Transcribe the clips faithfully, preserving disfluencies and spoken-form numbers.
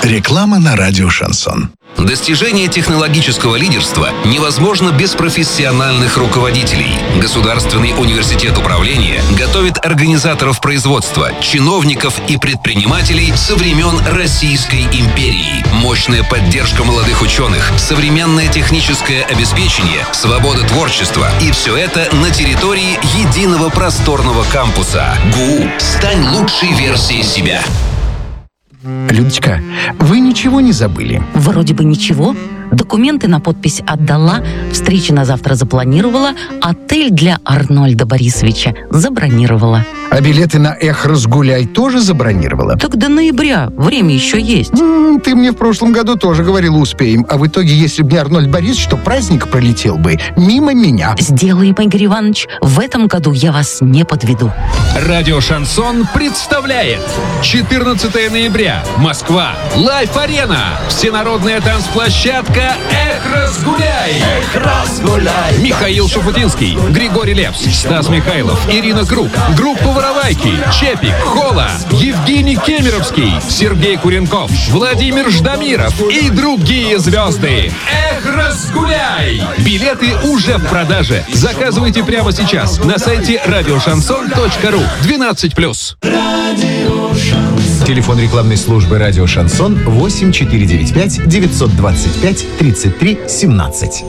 Реклама на радио «Шансон». Достижение технологического лидерства невозможно без профессиональных руководителей. Государственный университет управления готовит организаторов производства, чиновников и предпринимателей со времен Российской империи. Мощная поддержка молодых ученых, современное техническое обеспечение, свобода творчества. И все это на территории единого просторного кампуса. ГУ. Стань лучшей версией себя. Людочка, вы ничего не забыли? Вроде бы ничего. Документы на подпись отдала, встречи на завтра запланировала, отель для Арнольда Борисовича забронировала. А билеты на «Эх, разгуляй» тоже забронировала? Так до ноября, время еще есть. М-м, ты мне в прошлом году тоже говорила, успеем. А в итоге, если бы не Арнольд Борисович, то праздник пролетел бы мимо меня. Сделаем, Игорь Иванович, в этом году я вас не подведу. Радио «Шансон» представляет четырнадцатого ноября. Москва. Лайф-арена. Всенародная танцплощадка «Эх, разгуляй». Эх, разгуляй. Михаил Шуфутинский, Григорий Лепс, Стас Михайлов, Ирина Круг, группа «Воровайки», Чепик, Хола, Евгений Кемеровский, Сергей Куренков, Владимир Ждамиров и другие звезды. Эх, разгуляй! Билеты уже в продаже. Заказывайте прямо сейчас на сайте радиошансон точка ру. двенадцать плюс. Телефон рекламной службы «Радио Шансон» восемь четыре девять пять девятьсот двадцать пять тридцать три семнадцать.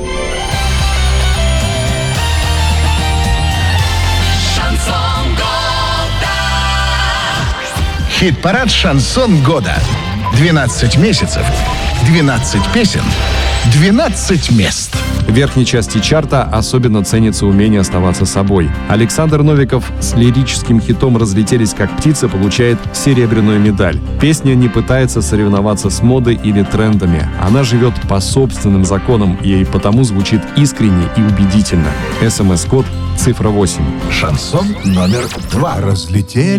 Хит-парад «Шансон года». двенадцать месяцев, двенадцать песен, двенадцать мест. В верхней части чарта особенно ценится умение оставаться собой. Александр Новиков с лирическим хитом «Разлетелись как птицы» получает серебряную медаль. Песня не пытается соревноваться с модой или трендами. Она живет по собственным законам и потому звучит искренне и убедительно. СМС-код цифра восемь. Шансон номер два. Разлетелись.